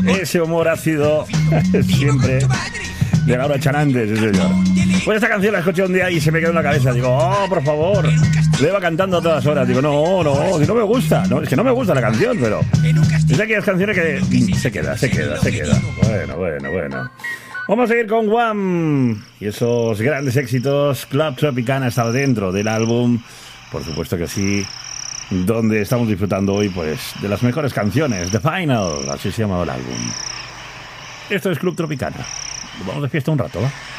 Ese humor ácido siempre de Laura Chanantes, sí señor. Pues esta canción la escuché un día y se me quedó en la cabeza. Digo, oh, por favor. Le iba cantando a todas horas. Digo, no, si no me gusta. No, es que no me gusta la canción, pero es de aquellas canciones que se queda. Bueno. Vamos a seguir con Wham! Y esos grandes éxitos. Club Tropicana está dentro del álbum. Por supuesto que sí. Donde estamos disfrutando hoy, pues, de las mejores canciones. The Final, así se llama el álbum. Esto es Club Tropicana. Vamos de fiesta un rato, ¿va?